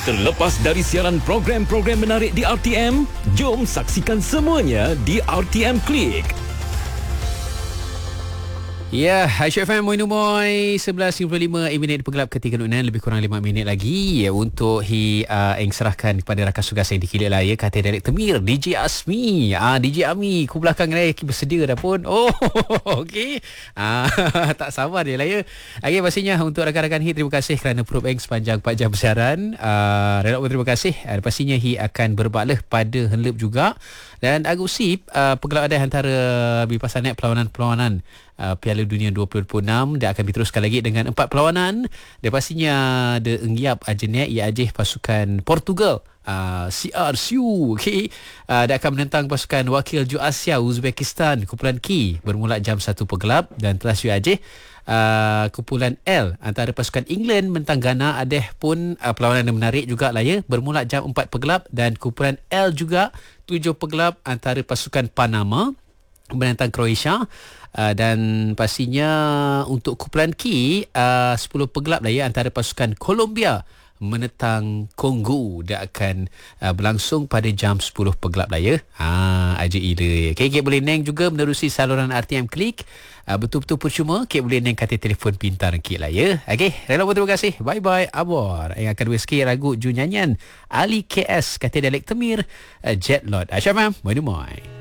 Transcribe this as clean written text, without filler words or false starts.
Terlepas dari siaran program-program menarik di RTM, jom saksikan semuanya di RTM Klik. Ya, Aisyah FM Moin Umoy 11.55 minit penggelap ke-3 lebih kurang 5 minit lagi untuk yang serahkan kepada rakan tugas yang dikilik lah ya, kata Director Mir DJ Asmi. DJ Ami ku belakang ni bersedia dah pun. Oh, okey. Tak sabar dia lah ya. Okey, pastinya untuk rakan-rakan HI terima kasih kerana Probe Eng sepanjang 4 jam bersiaran. Relak pun terima kasih. Pastinya HI akan berbalah pada Henlep juga. Dan agak usip penggelap ada antara berpasan naik perlawanan-perlawanan Piala Dunia 2026 dia akan diteruskan lagi dengan 4 perlawanan. Dia pastinya ada Engiap Ajenek ia ajih pasukan Portugal. CRCU okay. Dia akan menentang pasukan wakil Ju Asia Uzbekistan kumpulan Ki bermula jam 1 penggelap. Dan telah Sui ajih kumpulan L antara pasukan England mentang Ghana adeh pun perlawanan yang menarik juga lah ya, bermula jam 4 penggelap. Dan kumpulan L juga 7 penggelap antara pasukan Panama menentang Croatia. Dan pastinya untuk kumpulan Ki 10 penggelap lah ya, antara pasukan Colombia menentang Kongo. Dia akan berlangsung pada jam 10 penggelap lah ya. Aja ila. Okay, Kek boleh neng juga menerusi saluran RTM Klik. Betul-betul percuma Kek boleh neng kata telefon pintar Kek lah ya. Okay, rela pun terima kasih. Bye-bye Abor. Yang akan bersikir lagu Ju Nyanyian Ali KS kata Director Mir Jet Lot. Aisyah Mam, Moin.